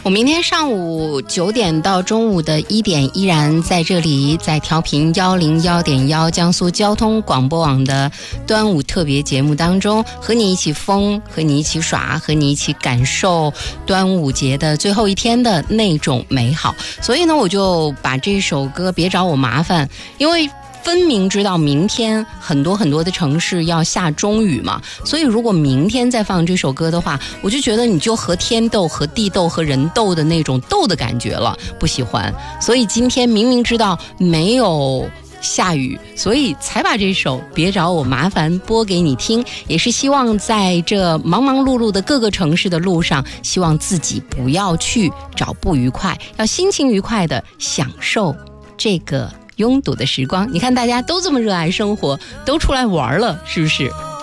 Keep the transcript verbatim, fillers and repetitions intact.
我明天上午九点到中午的一点依然在这里，在调频幺零幺点幺江苏交通广播网的端午特别节目当中，和你一起疯，和你一起耍，和你一起感受端午节的最后一天的那种美好。所以呢，我就把这首歌别找我麻烦，因为分明知道明天很多很多的城市要下中雨嘛，所以如果明天再放这首歌的话，我就觉得你就和天斗、和地斗、和人斗的那种斗的感觉了，不喜欢。所以今天明明知道没有下雨，所以才把这首别找我麻烦播给你听，也是希望在这忙忙碌碌的各个城市的路上，希望自己不要去找不愉快，要心情愉快的享受这个拥堵的时光。你看大家都这么热爱生活，都出来玩了，是不是？